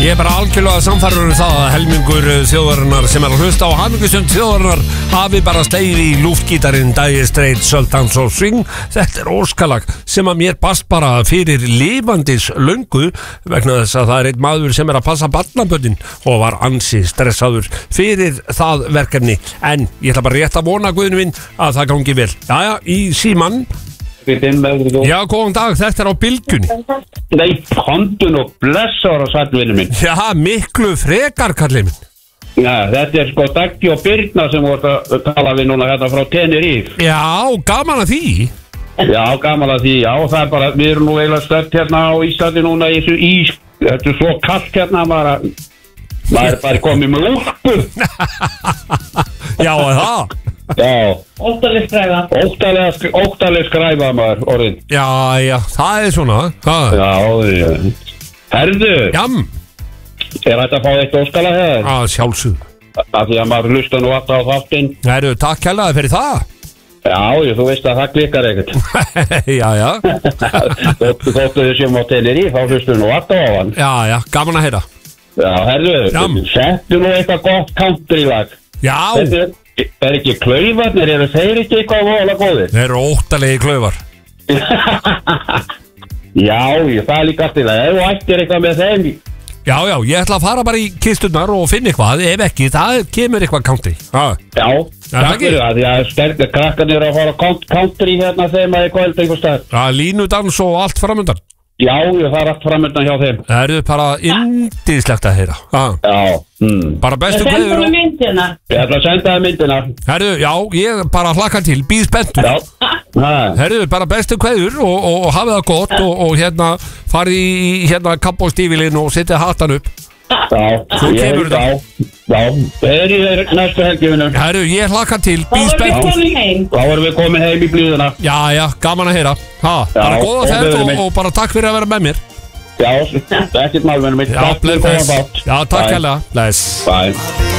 Ég bara algjörlega samfærður það að helmingur þjóðarinnar sem að hlusta á hamingjusönd þjóðarinnar hafi bara slegið í lúftgítarinn Dire Straits, Sultans of Swing. Þetta óskalag sem að mér bast bara fyrir lifandis löngu vegna þess að það einn maður sem að passa barnabörnin og var ansi stressaður fyrir það verkefni. En ég ætla bara rétt að vona, Guðni minn, að það gangi vel. Jæja, í símann. Já, góðan dag, þetta á Bylgjunni. Nei, kondun og blessar og sætvinni minn. Já, miklu frekar, kallið minn. Já, þetta sko Daggi og Birna sem voru að tala við núna hérna frá Tenerife. Já, gaman að því. Já, gaman að því, já, það er bara, við erum nú eiginlega stödd hérna á Íslandi núna í þessu ís, þetta er svo kallt hérna, maður er bara komið með úlpu. Já, það. Já. Óttaleg skræfa maður, orðin. Já, það er svona. Það. Já. Herðu. Jam. Er þetta að fá eitt óskala hér? Já, sjálfsög. Af því að maður hlusta nú alltaf á þáttinn. Herru, takk kærlega fyrir það. Já, þú veist að það klikkar ekkert. Já. Þóttu þau sem á Tenerife, þá hlustu nú alltaf á hann. Já, gaman að heyra. Já, herðu, settu nú eitthvað gott country lag. Já. Þetta er ekki klaufarnir, eru þeir ekki eitthvað vola góðir? Þeir eru óttalegi klaufar. Já, það er líka alltaf. Ef þú ættir eitthvað með þeim. Já, ég ætla að fara bara í kisturnar og finna eitthvað. Ef ekki, það kemur eitthvað country. Já, takk fyrir það. Því að sterkir krakkarnir að fara country hérna þeim að eitthvað heldur einhver stað. Já, línudans og allt framöndan. Já, það er allt framöndan hjá þeim. Það eru bara indislegt að heyra. Já. Bara bestu kveður og... Ég ætla að senda það myndina. Herru, já, ég bara hlakka til, býð spenntur. Já. Herru, bara bestu kveður og hafið það gott og hérna farið í hérna kapp og stífilinn og setja hattan upp. Já, svo kemur þetta. Já, það er í næstu helginu. Herru, ég hlakka til, býð spenntur. Þá erum við komin heim í blíðuna. Já, gaman að heyra. Bara góða ferð og bara takk fyrir að vera með mér. Já, ekkert mál með mér. Já, takk kærlega. Bless. Bye.